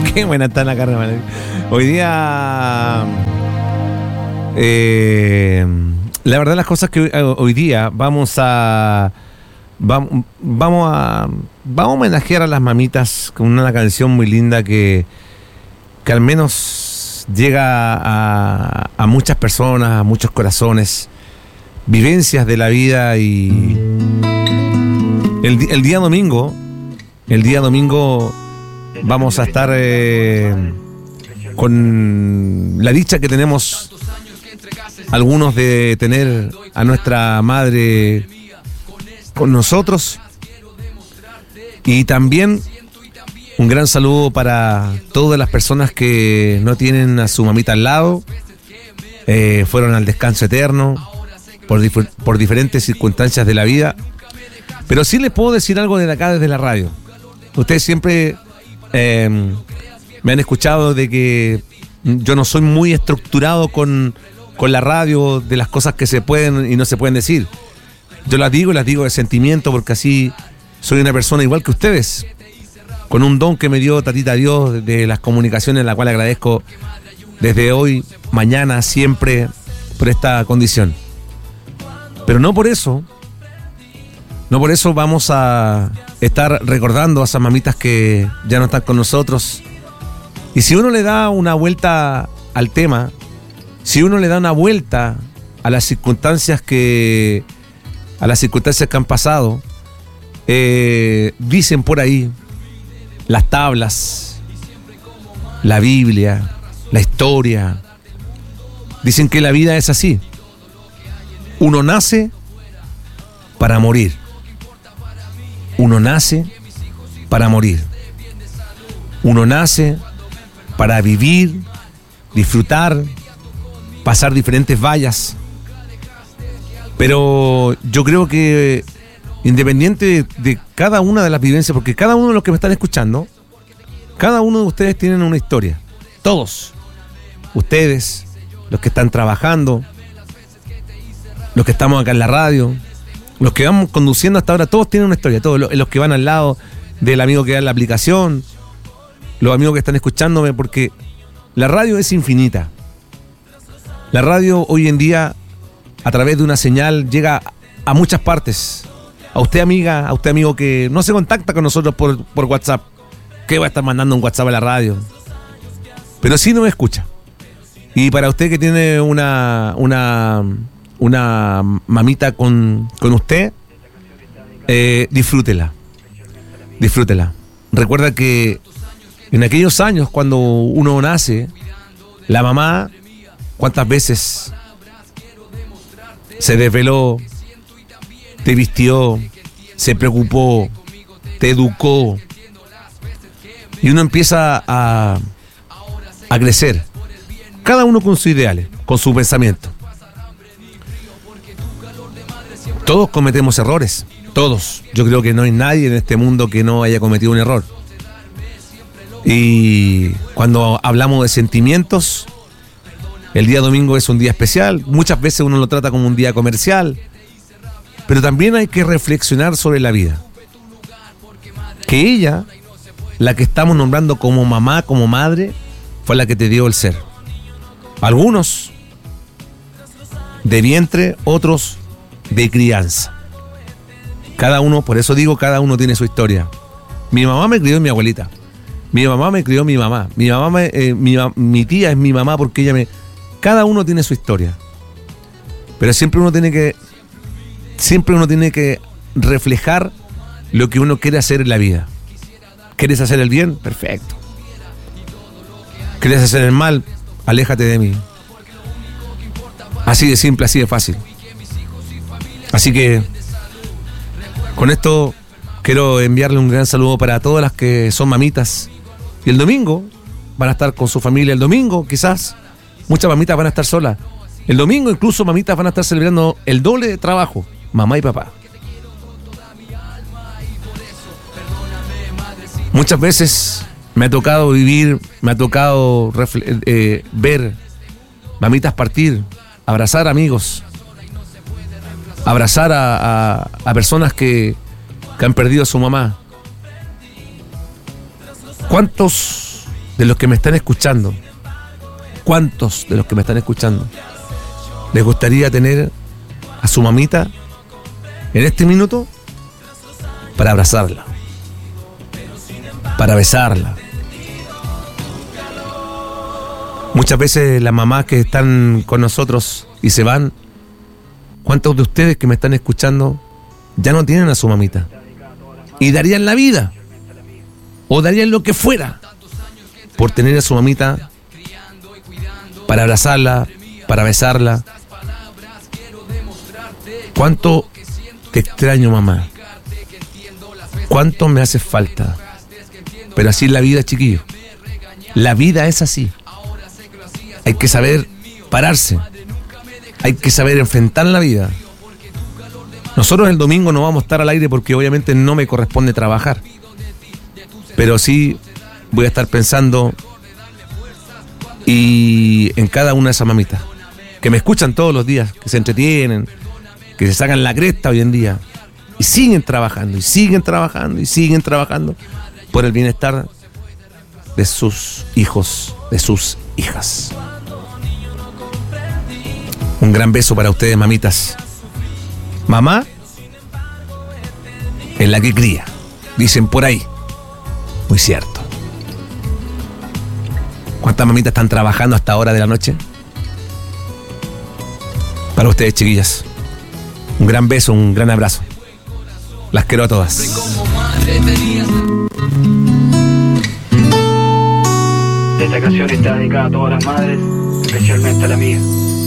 Qué buena está la carne. Hoy día, la verdad las cosas que hoy día vamos a homenajear a las mamitas con una canción muy linda que al menos llega a muchas personas, a muchos corazones, vivencias de la vida. Y el día domingo vamos a estar con la dicha que tenemos algunos de tener a nuestra madre con nosotros. Y también un gran saludo para todas las personas que no tienen a su mamita al lado, fueron al descanso eterno por diferentes circunstancias de la vida. Pero sí les puedo decir algo desde acá, desde la radio. Ustedes siempre me han escuchado de que yo no soy muy estructurado con la radio, de las cosas que se pueden y no se pueden decir. Yo las digo de sentimiento, porque así soy una persona igual que ustedes, con un don que me dio Tatita Dios de las comunicaciones, la cual agradezco desde hoy, mañana, siempre, por esta condición. Pero no por eso vamos a estar recordando a esas mamitas que ya no están con nosotros. Y si uno le da una vuelta al tema, si uno le da una vuelta a las circunstancias que han pasado, dicen por ahí las tablas, la Biblia, la historia, dicen que la vida es así. Uno nace para morir. Uno nace para morir. Uno nace para vivir, disfrutar, pasar diferentes vallas. Pero yo creo que independiente de cada una de las vivencias, porque cada uno de los que me están escuchando, cada uno de ustedes tienen una historia. Todos. Ustedes, los que están trabajando, los que estamos acá en la radio, los que vamos conduciendo hasta ahora, todos tienen una historia. Todos los que van al lado del amigo que da la aplicación, los amigos que están escuchándome, porque la radio es infinita. La radio hoy en día, a través de una señal, llega a muchas partes. A usted, amiga, a usted, amigo, que no se contacta con nosotros por WhatsApp, ¿qué va a estar mandando un WhatsApp a la radio? Pero sí nos escucha. Y para usted que tiene una mamita con usted, disfrútela. Recuerda que en aquellos años, cuando uno nace, la mamá, ¿cuántas veces se desveló, te vistió, se preocupó, te educó? Y uno empieza a crecer, cada uno con sus ideales, con su pensamiento. Todos cometemos errores, todos. Yo creo que no hay nadie en este mundo que no haya cometido un error. Y cuando hablamos de sentimientos, el día domingo es un día especial. Muchas veces uno lo trata como un día comercial, pero también hay que reflexionar sobre la vida. Que ella, la que estamos nombrando como mamá, como madre, fue la que te dio el ser. Algunos de vientre, otros de crianza. Cada uno, por eso digo, cada uno tiene su historia. Mi mamá me crió mi abuelita. Mi mamá me crió mi mamá. Mi tía es mi mamá porque ella me... Cada uno tiene su historia. Pero siempre uno tiene que reflejar lo que uno quiere hacer en la vida. ¿Quieres hacer el bien? Perfecto. ¿Quieres hacer el mal? Aléjate de mí. Así de simple, así de fácil. Así que con esto quiero enviarle un gran saludo para todas las que son mamitas. Y el domingo van a estar con su familia. El domingo quizás muchas mamitas van a estar solas. El domingo incluso mamitas van a estar celebrando el doble de trabajo, mamá y papá. Muchas veces me ha tocado vivir, me ha tocado ver mamitas partir, abrazar amigos, abrazar a personas que han perdido a su mamá. ¿Cuántos de los que me están escuchando, cuántos de los que me están escuchando les gustaría tener a su mamita en este minuto para abrazarla, para besarla? Muchas veces las mamás que están con nosotros y se van, ¿cuántos de ustedes que me están escuchando ya no tienen a su mamita? Y darían la vida, o darían lo que fuera, por tener a su mamita, para abrazarla, para besarla. ¿Cuánto te extraño, mamá? ¿Cuánto me hace falta? Pero así es la vida, chiquillos. La vida es así. Hay que saber pararse. Hay que saber enfrentar la vida. Nosotros el domingo no vamos a estar al aire porque obviamente no me corresponde trabajar. Pero sí voy a estar pensando y en cada una de esas mamitas que me escuchan todos los días, que se entretienen, que se sacan la cresta hoy en día y siguen trabajando, y siguen trabajando, y siguen trabajando por el bienestar de sus hijos, de sus hijas. Un gran beso para ustedes, mamitas. Mamá es la que cría, dicen por ahí. Muy cierto. ¿Cuántas mamitas están trabajando hasta ahora de la noche? Para ustedes, chiquillas, un gran beso, un gran abrazo. Las quiero a todas. Esta canción está dedicada a todas las madres, especialmente a la mía.